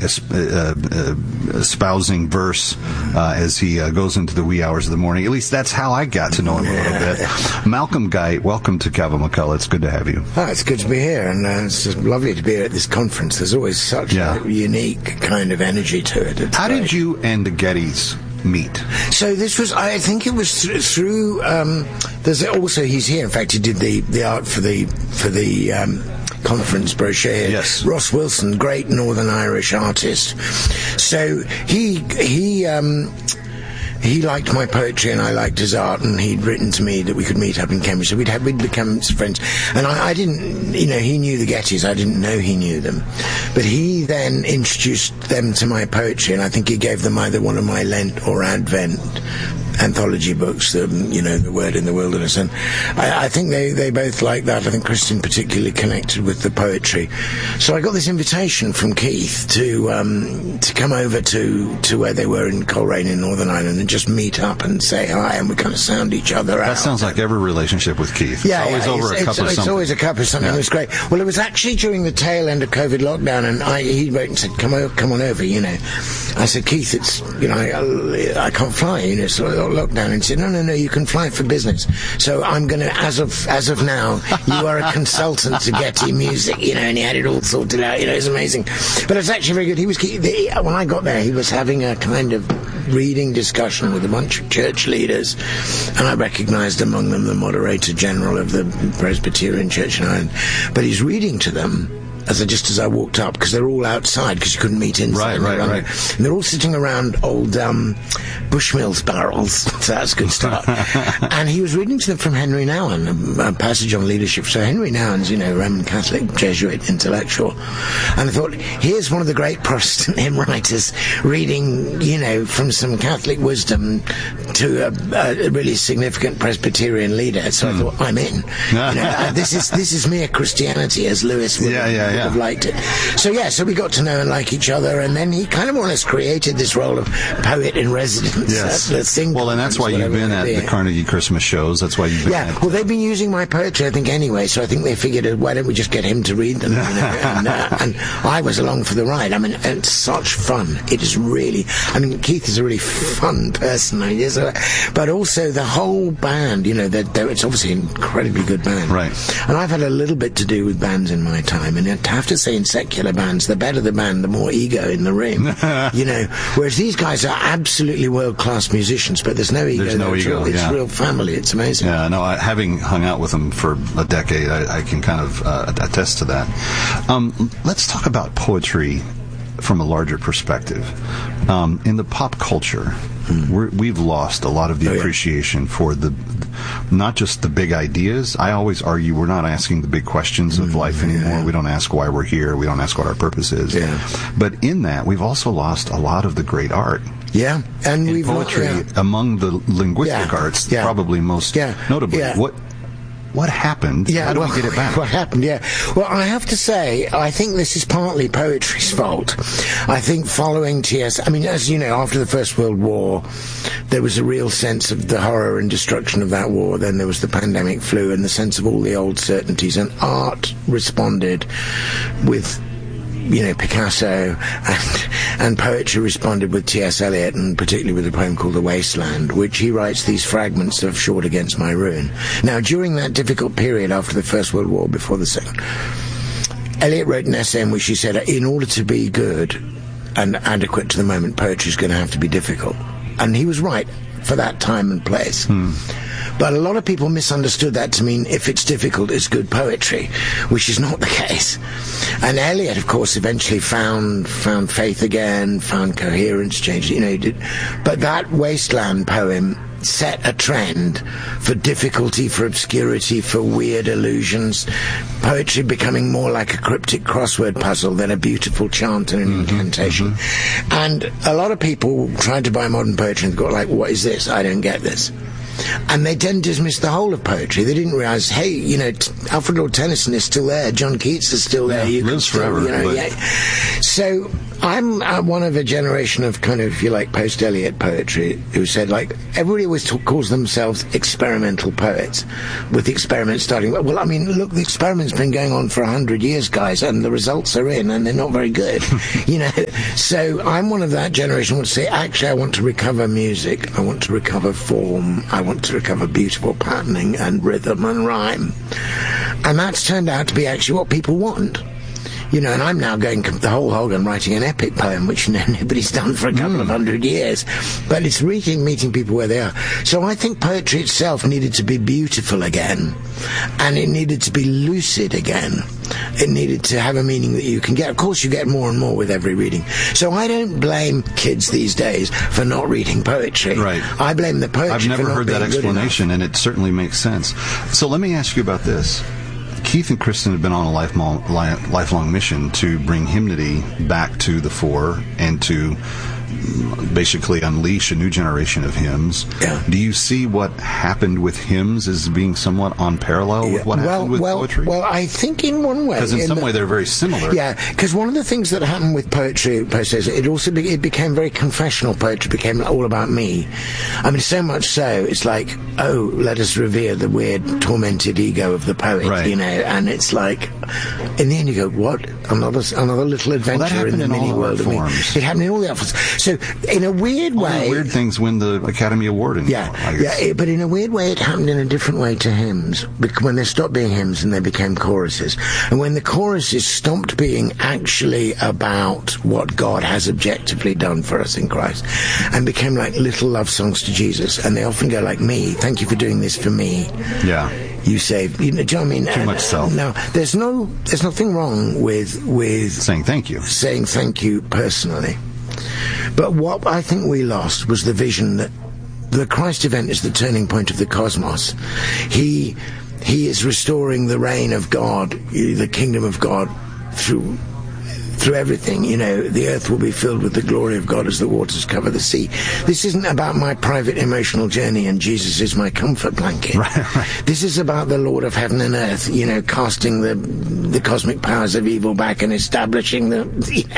espousing verse as he goes into the wee hours of the morning. At least that's how I got to know him a little bit. Malcolm Guy, welcome to Kava McCullough. It's good to have you. Oh, it's good to be here, and it's just lovely to be here at this conference. There's always such a unique kind of energy to it. How did you and the Gettys meet? So this was, I think it was through, there's also, he's here, in fact he did the art for the conference brochure here. Yes. Ross Wilson, great Northern Irish artist. So he liked my poetry and I liked his art, and he'd written to me that we could meet up in Cambridge. So we'd become friends. And I didn't, he knew the Gettys. I didn't know he knew them. But he then introduced them to my poetry, and I think he gave them either one of my Lent or Advent anthology books, The Word in the Wilderness. And I think they both liked that. I think Christian particularly connected with the poetry. So I got this invitation from Keith to come over to where they were in Coleraine in Northern Ireland and just meet up and say hi, and we kind of sound each other out. That sounds like every relationship with Keith. It's always over a cup of something. It's always a cup of something. Yeah. It was great. Well, it was actually during the tail end of COVID lockdown, and he wrote and said, come on over, I said, Keith, it's, I can't fly, it's lockdown. And he said, no, you can fly for business. So I'm going to, as of now, you are a consultant to Getty Music, and he had it all sorted out, it's amazing. But it's actually very good. When I got there, he was having a kind of reading discussion with a bunch of church leaders, and I recognized among them the Moderator General of the Presbyterian Church in Ireland. But he's reading to them just as I walked up, because they're all outside because you couldn't meet inside. Right. And they're all sitting around old Bushmills barrels. So that's a good start. And he was reading to them from Henry Nouwen, a passage on leadership. So Henry Nouwen's, Roman Catholic Jesuit intellectual. And I thought, here's one of the great Protestant hymn writers reading, from some Catholic wisdom to a really significant Presbyterian leader. So I thought, I'm in. This is mere Christianity, as Lewis would have liked it. So we got to know and like each other, and then he kind of more or less created this role of poet in residence. Yes. And that's why you've been at the Carnegie Christmas shows. That's why you've been well, they've been using my poetry, I think, anyway, so I think they figured, why don't we just get him to read them? And I was along for the ride. I mean, it's such fun. It is really, Keith is a really fun person, but also the whole band, it's obviously an incredibly good band. Right. And I've had a little bit to do with bands in my time, and I have to say, in secular bands, the better the band, the more ego in the room. Whereas these guys are absolutely world-class musicians, but there's no ego. There's no ego. It's real family. It's amazing. Yeah, no, having hung out with them for a decade, I can kind of attest to that. Let's talk about poetry from a larger perspective. In the pop culture, we've lost a lot of the appreciation for not just the big ideas. I always argue we're not asking the big questions of life anymore. We don't ask why we're here. We don't ask what our purpose is. Yeah. But in that, we've also lost a lot of the great art. Yeah, and we've poetry among the linguistic arts, probably most notably. What happened? How do we get it back? What happened? Well, I have to say, I think this is partly poetry's fault. I think following T.S., as you know, after the First World War, there was a real sense of the horror and destruction of that war. Then there was the pandemic flu and the sense of all the old certainties, and art responded with Picasso, and poetry responded with T.S. Eliot, and particularly with a poem called The Wasteland, which he writes these fragments of Short Against My Ruin. Now, during that difficult period after the First World War, before the Second, Eliot wrote an essay in which he said, in order to be good and adequate to the moment, poetry is going to have to be difficult. And he was right for that time and place. But a lot of people misunderstood that to mean if it's difficult, it's good poetry, which is not the case. And Eliot, of course, eventually found faith again, found coherence, changed, he did. But that Wasteland poem set a trend for difficulty, for obscurity, for weird illusions, poetry becoming more like a cryptic crossword puzzle than a beautiful chant and an incantation. And a lot of people tried to buy modern poetry and got like, what is this? I don't get this. And they then dismissed the whole of poetry. They didn't realize, hey, Alfred Lord Tennyson is still there, John Keats is still there. Lives forever. So I'm one of a generation of kind of, if you like, post-Eliot poetry, who said, like, everybody always calls themselves experimental poets, with the experiment starting. Well, I mean, look, the experiment's been going on for 100 years, guys, and the results are in, and they're not very good, you know. So I'm one of that generation who would say, actually, I want to recover music, I want to recover form, I want to recover beautiful patterning and rhythm and rhyme. And that's turned out to be actually what people want. You know, and I'm now going the whole hog and writing an epic poem, which nobody's done for a couple of 100 years. But it's meeting people where they are. So I think poetry itself needed to be beautiful again. And it needed to be lucid again. It needed to have a meaning that you can get. Of course, you get more and more with every reading. So I don't blame kids these days for not reading poetry. Right. I blame the poetry. I've never for not heard that being good explanation, enough. and it certainly makes sense. So let me ask you about this. Keith and Kristen have been on a lifelong mission to bring hymnody back to the fore and to basically unleash a new generation of hymns. Yeah. Do you see what happened with hymns as being somewhat on parallel with what happened with poetry? Well, I think in one way... Because in some way they're very similar. Yeah, because one of the things that happened with poetry, it became very confessional. Poetry became all about me. I mean, so much so, it's like, oh, let us revere the weird, tormented ego of the poet, right. You know, and it's like, in the end you go, what? Another little adventure in the mini world of me. It happened in all the art forms. So, in a weird way... weird things win the Academy Award. But in a weird way, it happened in a different way to hymns, when they stopped being hymns and they became choruses. And when the choruses stopped being actually about what God has objectively done for us in Christ, and became like little love songs to Jesus, and they often go like, me, thank you for doing this for me. Yeah. You say, you know, do you know what I mean? Too much self. No, there's nothing wrong with saying thank you. Saying thank you personally. But what I think we lost was the vision that the Christ event is the turning point of the cosmos. He is restoring the reign of God, the kingdom of God, through everything. You know, the earth will be filled with the glory of God as the waters cover the sea. This isn't about my private emotional journey and Jesus is my comfort blanket. Right. This is about the Lord of heaven and earth, you know, casting the cosmic powers of evil back and establishing the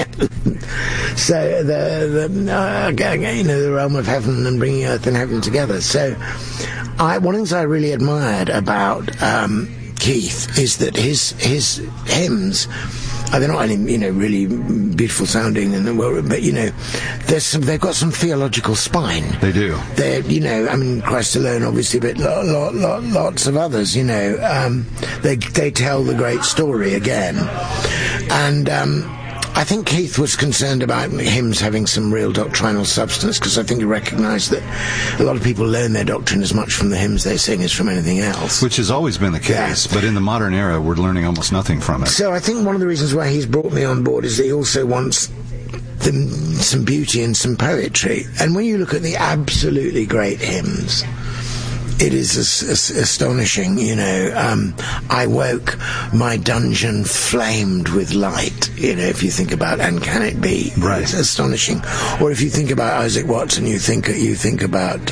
realm of heaven and bringing earth and heaven together. So one of the things I really admired about Keith is that his hymns, they're not only, you know, really beautiful sounding, but, you know, they've got some theological spine. They do. They're, you know, I mean, Christ alone, obviously, but lots of others, you know. They tell the great story again. And I think Keith was concerned about hymns having some real doctrinal substance, because I think he recognised that a lot of people learn their doctrine as much from the hymns they sing as from anything else. Which has always been the case, but in the modern era, we're learning almost nothing from it. So I think one of the reasons why he's brought me on board is that he also wants some beauty and some poetry. And when you look at the absolutely great hymns, it is astonishing, you know. I woke, my dungeon flamed with light, you know, if you think about And Can It Be? Right. It's astonishing. Or if you think about Isaac Watson, you think about,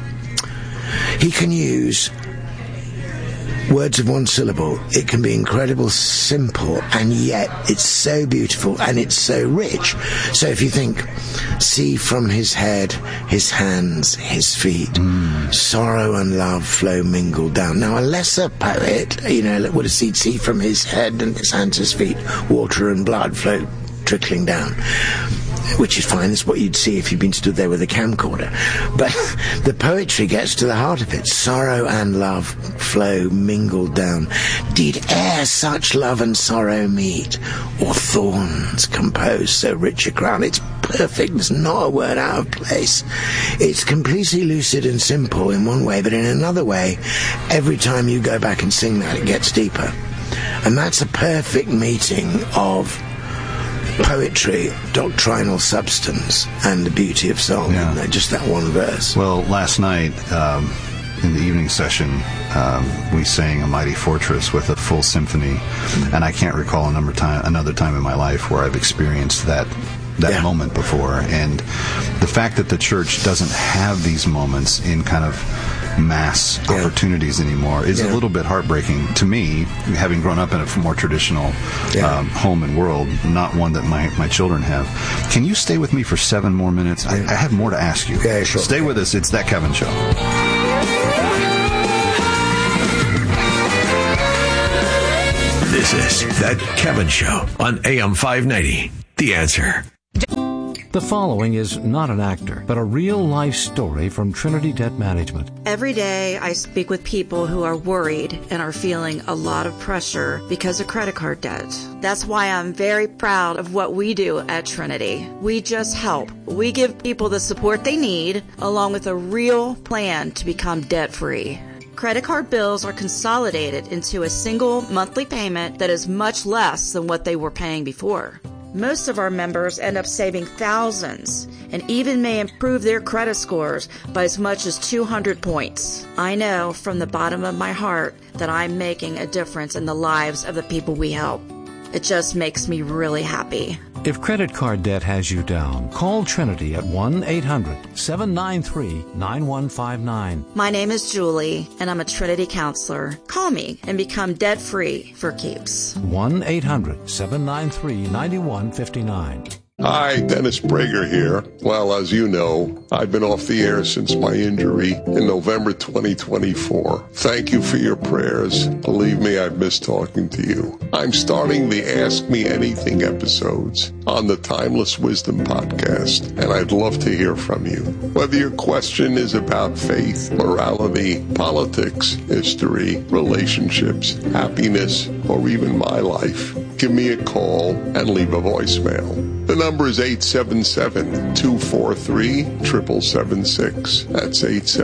he can use words of one syllable. It can be incredible, simple, and yet it's so beautiful and it's so rich. So if you think, see from his head, his hands, his feet, sorrow and love flow mingled down. Now a lesser poet, you know, would have see from his head and his hands, his feet, water and blood flow trickling down. Which is fine, it's what you'd see if you'd been stood there with a camcorder. But the poetry gets to the heart of it. Sorrow and love flow mingled down. Did e'er such love and sorrow meet, or thorns compose so rich a crown? It's perfect, there's not a word out of place. It's completely lucid and simple in one way, but in another way, every time you go back and sing that, it gets deeper. And that's a perfect meeting of poetry, doctrinal substance, and the beauty of song. Yeah. Just that one verse. Well, last night in the evening session, we sang A Mighty Fortress with a full symphony, and I can't recall another time in my life where I've experienced that moment before. And the fact that the church doesn't have these moments in kind of mass opportunities anymore is a little bit heartbreaking to me, having grown up in a more traditional home and world, not one that my children have. Can you stay with me for 7 more minutes? I have more to ask you. Yeah, sure. Stay with us. It's That Kevin Show. This is That Kevin Show on AM 590. The Answer. The following is not an actor, but a real-life story from Trinity Debt Management. Every day I speak with people who are worried and are feeling a lot of pressure because of credit card debt. That's why I'm very proud of what we do at Trinity. We just help. We give people the support they need, along with a real plan to become debt-free. Credit card bills are consolidated into a single monthly payment that is much less than what they were paying before. Most of our members end up saving thousands and even may improve their credit scores by as much as 200 points. I know from the bottom of my heart that I'm making a difference in the lives of the people we help. It just makes me really happy. If credit card debt has you down, call Trinity at 1-800-793-9159. My name is Julie, and I'm a Trinity counselor. Call me and become debt-free for keeps. 1-800-793-9159. Hi, Dennis Prager here. Well, as you know, I've been off the air since my injury in November 2024. Thank you for your prayers. Believe me, I've missed talking to you. I'm starting the Ask Me Anything episodes on the Timeless Wisdom podcast, and I'd love to hear from you. Whether your question is about faith, morality, politics, history, relationships, happiness, or even my life, give me a call and leave a voicemail. The number is 877-243-7776. That's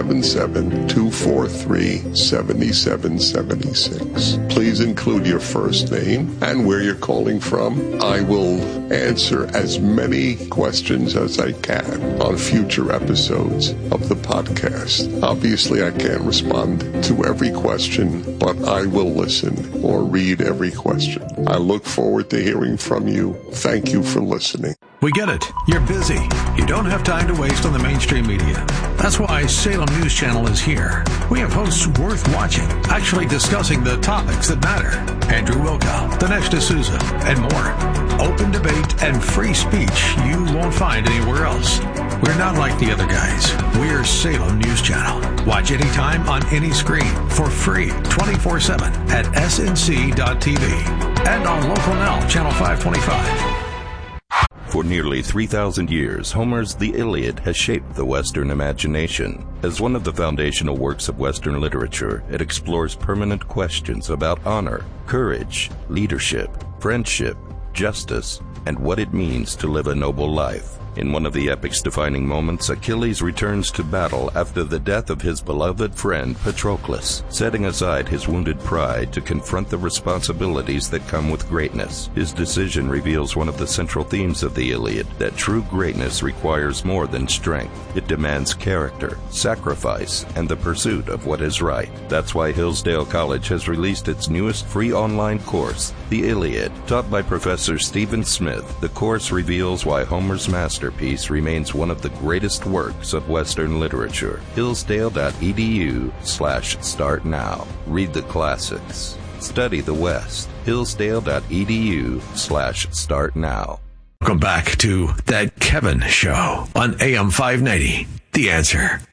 877-243-7776. Please include your first name and where you're calling from. I will answer as many questions as I can on future episodes of the podcast. Obviously, I can't respond to every question, but I will listen or read every question. I look forward to hearing from you. Thank you for listening. We get it. You're busy. You don't have time to waste on the mainstream media. That's why Salem News Channel is here. We have hosts worth watching, actually discussing the topics that matter. Andrew Wilkow, Dinesh D'Souza, and more. Open debate and free speech you won't find anywhere else. We're not like the other guys. We're Salem News Channel. Watch anytime on any screen for free 24/7 at snc.tv and on Local Now, Channel 525. For nearly 3,000 years, Homer's The Iliad has shaped the Western imagination. As one of the foundational works of Western literature, it explores permanent questions about honor, courage, leadership, friendship, justice, and what it means to live a noble life. In one of the epic's defining moments, Achilles returns to battle after the death of his beloved friend Patroclus, setting aside his wounded pride to confront the responsibilities that come with greatness. His decision reveals one of the central themes of the Iliad, that true greatness requires more than strength. It demands character, sacrifice, and the pursuit of what is right. That's why Hillsdale College has released its newest free online course, The Iliad. Taught by Professor Stephen Smith, the course reveals why Homer's masterpiece remains one of the greatest works of Western literature. Hillsdale.edu/start now. Read the classics. Study the West. Hillsdale.edu/start now. Welcome back to That Kevin Show on AM 590. The Answer.